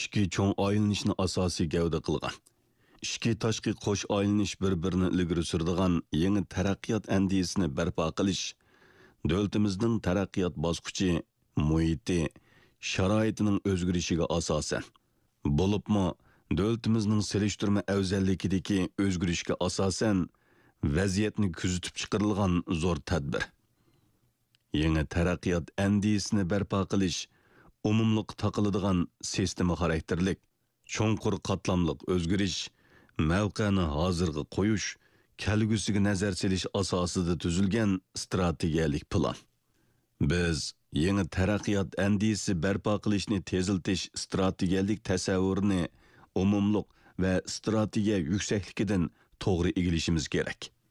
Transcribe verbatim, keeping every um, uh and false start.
ikki cho'ng aylanishni asosiy gavda qilgan. Ikki tashqi qo'sh aylanish bir-birini ilgari suradigan yangi taraqqiyot andisini barpo qilish davlatimizning taraqqiyot bosqichi, muhiti, sharoitining o'zgarishiga asosan. Bo'libmi, davlatimizning selishtirma afzalligidagi o'zgarishga asosan vaziyatni kuzatib chiqarilgan zo'r tadbir. Yangi taraqqiyot andisini barpo qilish umumliq taqiladigan sistema xarakterlik, cho'nqur qatlamliq o'zgarish, mavqani hozirga qo'yish, kelgusiga nazar selish asosida tuzilgan strategiyalik plan. Biz yangi taraqqiyot andisi barpo qilishni teziltish strategiyalik tasavvurini umumliq va strategiya yuksakligidan to'g'ri egilishimiz kerak.